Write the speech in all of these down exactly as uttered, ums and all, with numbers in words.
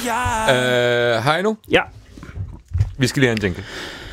jeg. Øh, hej nu. Ja. Vi skal lige have en jingle.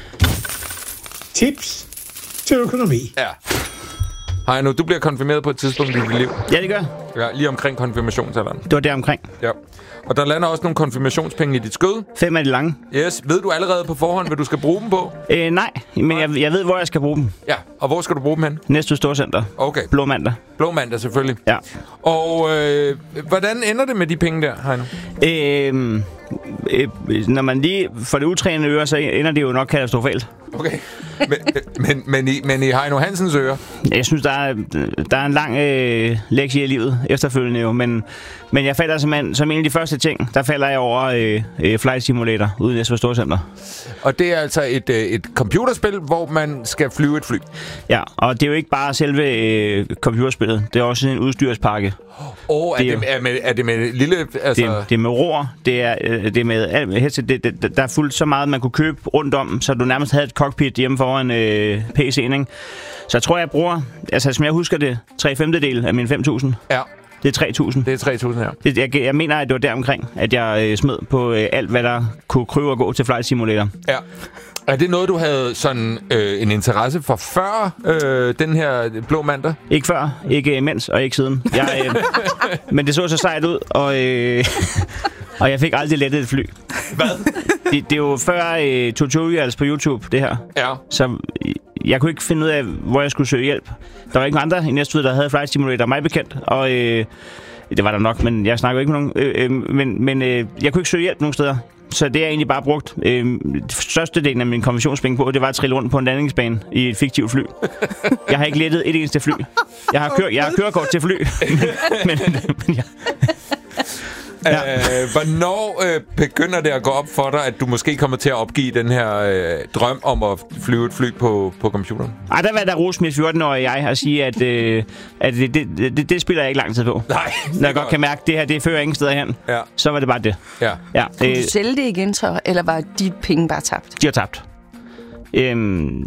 Tips til økonomi. Ja. Hej nu, du bliver konfirmeret på et tidspunkt i dit liv. Ja, det gør. Ja, lige omkring konfirmationsalderen. Det var der omkring. Ja. Og der lander også nogle konfirmationspenge i dit skød. Fem af de lange. Yes. Ved du allerede på forhånd, hvad du skal bruge dem på? Øh, nej, men jeg, jeg ved, hvor jeg skal bruge dem. Ja. Og hvor skal du bruge dem hen? Næste Storcenter. Okay. Blå mandag. Blå mandag, selvfølgelig. Ja. Og øh, hvordan ender det med de penge der, Heino? Øh, øh, når man lige får det utrænede øre, så ender det jo nok katastrofalt. Okay. Men, men, men, i, men i Heino Hansens ører? Jeg synes, der er, der er en lang øh, lektie i livet efterfølgende jo, men, men jeg falder simpelthen, som en af de første ting, der falder jeg over øh, øh, Flight Simulator ude i Næstved Storcenter. Og det er altså et, øh, et computerspil, hvor man skal flyve et fly? Ja, og det er jo ikke bare selve øh, computerspillet, det er også en udstyrspakke. Åh, oh, er, er, med, er det med lille... Altså... Det, det er med roer, det er, det er med headset, det, det, der er fuldt så meget, man kunne købe rundt om, så du nærmest havde et cockpit hjemme foran øh, P C'en, ikke? Så jeg tror, jeg bruger, altså som jeg husker det, tre femtedel af mine fem tusind. Ja. Det er tre tusind. Det er tre tusind, ja. Det, jeg, jeg mener, at det var deromkring, at jeg øh, smed på øh, alt, hvad der kunne kryve og gå til Flight Simulator. Ja. Er det noget, du havde sådan øh, en interesse for før øh, den her blå mandag? Ikke før, ikke mens og ikke siden. Jeg, øh, men det så så sejt ud, og, øh, og jeg fik aldrig lettet et fly. Hvad? Det, det er jo før øh, tutorials på YouTube, det her. Ja. Så øh, jeg kunne ikke finde ud af, hvor jeg skulle søge hjælp. Der var ikke andre i Næstved, der havde Flight Simulator, mig bekendt. Og øh, det var der nok, men jeg snakker ikke med nogen. Øh, øh, men men øh, jeg kunne ikke søge hjælp nogen steder. Så det har jeg egentlig bare brugt øh, størstedelen af min konversionspenge på, det var at trille rundt på en landingsbane i et fiktivt fly. Jeg har ikke lettet et eneste fly. Jeg har, kør, jeg har kørekort til fly. men, men ja. Ja. Øh, hvornår øh, begynder det at gå op for dig, at du måske kommer til at opgive den her øh, drøm om at flyve et fly på, på computeren? Ej, der var der rose mit fjorten-årige jeg og sige, at, øh, at det, det, det, det spiller jeg ikke lang tid på. Nej. Når jeg godt kan mærke, at det her det fører ingen steder hen, ja. Så var det bare det. Ja. Ja, Kunne øh, du sælge det igen så, eller var de penge bare tabt? De har tabt. Øhm,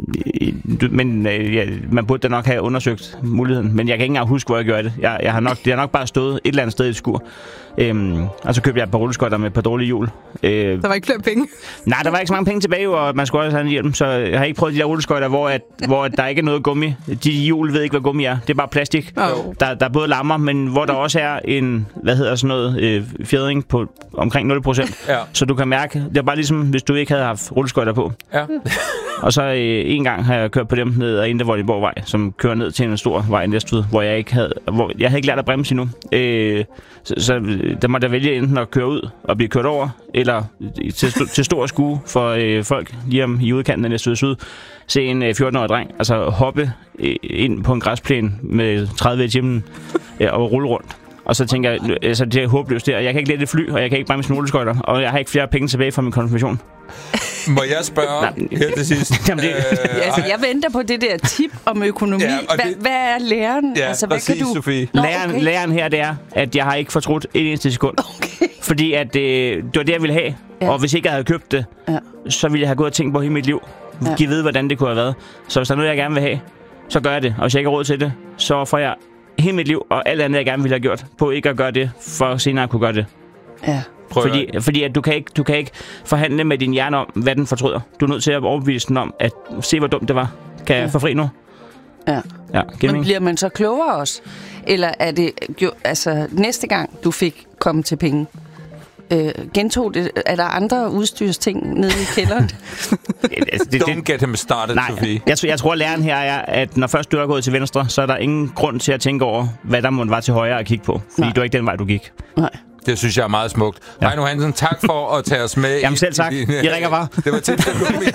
men øh, ja, man burde da nok have undersøgt muligheden. Men jeg kan ikke engang huske, hvor jeg gjorde det. Jeg, jeg har nok, det har nok bare stået et eller andet sted i et skur. Øhm, og så købte jeg et par rulleskøjter med et par dårlige hjul. Øh, der var ikke flere penge? Nej, der var ikke så mange penge tilbage, og man skulle også have en hjelm. Så jeg har ikke prøvet de der rulleskøjter, hvor, at, hvor at der ikke er noget gummi. De hjul ved ikke, hvad gummi er. Det er bare plastik. Oh. Der, der er både lammer, men hvor der også er en, hvad hedder sådan noget, øh, fjædring på omkring nul procent. Ja. Så du kan mærke, det er bare ligesom, hvis du ikke havde haft rulleskøjter på. Ja. Og så øh, en gang har jeg kørt på dem ned ad Indre Vordingborgvej, som kører ned til en stor vej i Næstved, hvor jeg ikke havde, hvor jeg havde ikke lært at bremse endnu. Øh, så, så der måtte jeg vælge enten at køre ud og blive kørt over, eller til, til stor skue for øh, folk lige om i udkanten af Næstved Syd, se en øh, fjorten-årig dreng altså hoppe øh, ind på en græsplæne med tredive i timen øh, og rulle rundt. Og så tænker jeg, altså det er håbløst der. Jeg kan ikke lette et fly, og jeg kan ikke bremse med rulleskøjter, og jeg har ikke flere penge tilbage fra min konfirmation. Må jeg spørge her til sidst? Jamen, det... ja, altså, jeg venter på det der tip om økonomi. Ja, Hva, det... Hvad er læren? Ja, altså, hvad præcis, kan du... Sofie. Nå, læren, okay. læren her, det er, at jeg har ikke fortrudt et eneste sekund. Okay. Fordi at, øh, det var det, jeg ville have. Ja. Og hvis ikke jeg havde købt det, ja. så ville jeg have gået og tænkt på hele mit liv. Ja. Giv ved, hvordan det kunne have været. Så hvis der er noget, jeg gerne vil have, så gør jeg det. Og hvis jeg ikke har råd til det, så får jeg hele mit liv og alt andet, jeg gerne ville have gjort, på ikke at gøre det, for senere at kunne gøre det. Ja. Fordi, fordi at du, kan ikke, du kan ikke forhandle med din hjerne om, hvad den fortryder. Du er nødt til at overbevise den om, at se, hvor dumt det var. Kan ja. jeg få fri nu? Ja. Ja, men bliver man så klogere også? Eller er det jo, altså næste gang, du fik kommet til penge, øh, gentog det? Er der andre udstyrsting nede i kælderen? altså, det, Don't get him started, nej, Sofie. Jeg, jeg tror, læren her er, at når først du er gået til venstre, så er der ingen grund til at tænke over, hvad der må være til højre at kigge på. Fordi nej. du er ikke den vej, du gik. Nej. Det synes jeg er meget smukt. Ja. Heino Hansen, tak for at tage os med. Jamen selv tak. I ringer bare. Det var tips til økonomi.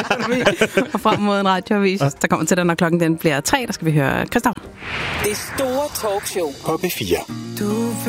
Og frem mod en radioavis, der kommer til den, når klokken den bliver tre, der skal vi høre Christoffer. Det store talkshow på P fire. Du